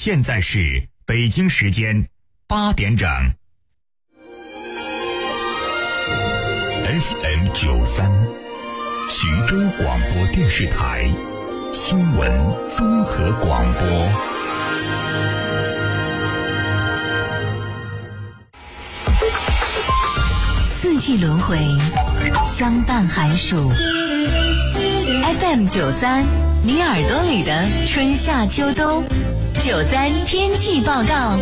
现在是北京时间8点整。FM93，徐州广播电视台新闻综合广播。 四季轮回，相伴寒暑。FM93，你耳朵里的春夏秋冬。93天气报告。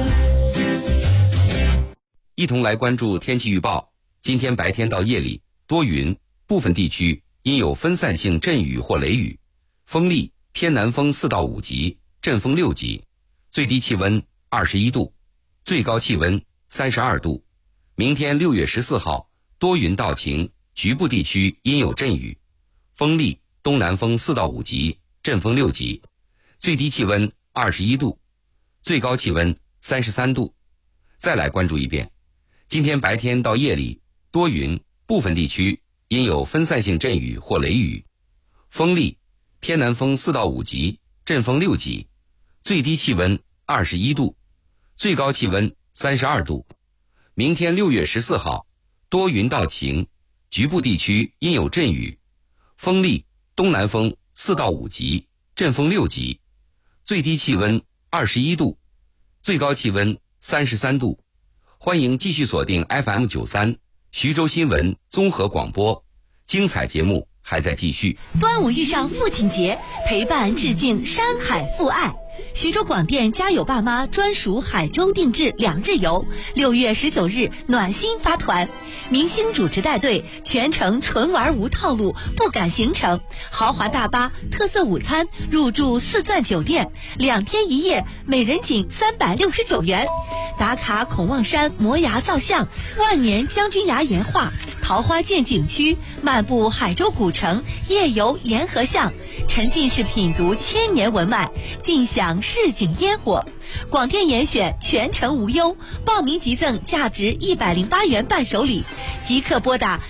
一同来关注天气预报。今天白天到夜里多云，部分地区因有分散性阵雨或雷雨，风力偏南风4到5级，阵风6级，最低气温21度，最高气温32度。明天6月14号多云到晴，局部地区因有阵雨，风力东南风4到5级，阵风6级，最低气温21度，最高气温33度。再来关注一遍，今天白天到夜里多云，部分地区因有分散性阵雨或雷雨，风力偏南风4到5级，阵风6级，最低气温21度，最高气温32度。明天6月14号多云到晴，局部地区因有阵雨，风力东南风4到5级，阵风6级，最低气温21度，最高气温33度。欢迎继续锁定 FM93 徐州新闻综合广播，精彩节目还在继续。 端午遇上父亲节，陪伴致敬山海父爱。徐州广电家有爸妈专属海州定制2日游，6月19日暖心发团，明星主持带队，全程纯玩无套路，不赶行程，豪华大巴，特色午餐，入住4钻酒店，2天1夜，每人仅369元。打卡孔望山摩崖造像，万年将军崖岩画，桃花涧景区，漫步海州古城，夜游沿河巷，沉浸式品读千年文脉，尽享市井烟火。广电严选，全程无忧，报名即赠价值108元伴手礼，即刻拨打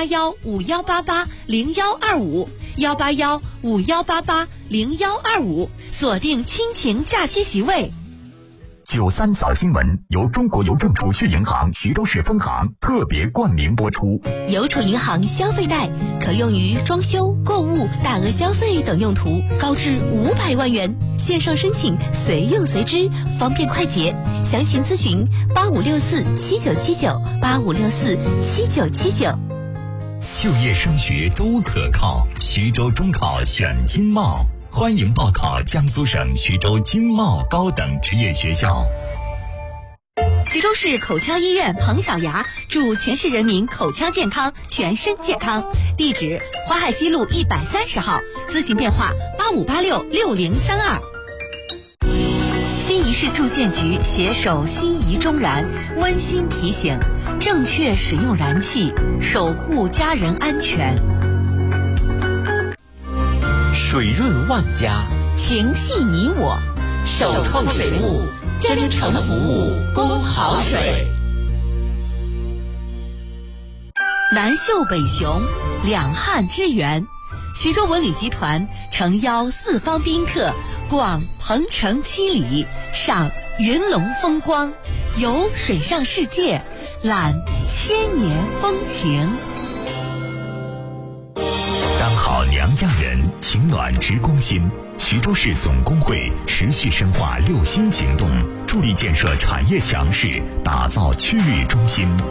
18151880125，18151880125，锁定亲情假期席位。 93早新闻由中国邮政储蓄银行徐州市分行特别冠名播出。 邮储银行消费贷可用于装修、购物、大额消费等用途，高至500万元，线上申请，随用随支，方便快捷。详情咨询85647979，85647979。 就业升学都可靠，徐州中考选经贸。欢迎报考江苏省徐州经贸高等职业学校。 徐州市口腔医院彭小牙祝全市人民口腔健康，全身健康。地址：淮海西路130号，咨询电话85866032。新沂市住建局携手新沂中燃温馨提醒：正确使用燃气，守护家人安全。 水润万家， 情系你我， 首创水木，真诚服务，供好水。 南秀北雄，两汉之源。徐州文旅集团诚邀四方宾客逛鹏城7里，赏云龙风光，游水上世界，览千年风情。 刚好娘家人，情暖直攻心。徐州市总工会持续深化6新行动，助力建设产业强势，打造区域中心。